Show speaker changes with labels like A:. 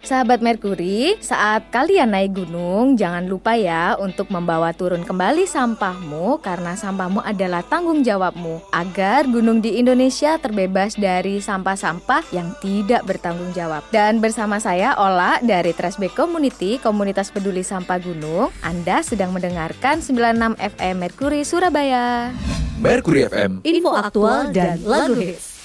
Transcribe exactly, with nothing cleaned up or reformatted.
A: Sahabat Merkuri, saat kalian naik gunung, jangan lupa ya untuk membawa turun kembali sampahmu karena sampahmu adalah tanggung jawabmu agar gunung di Indonesia terbebas dari sampah-sampah yang tidak bertanggung jawab. Dan bersama saya Ola dari Trashback Community, Komunitas Peduli Sampah Gunung, Anda sedang mendengarkan sembilan puluh enam F M Merkuri Surabaya.
B: Merkuri F M,
C: info aktual dan lagu hits.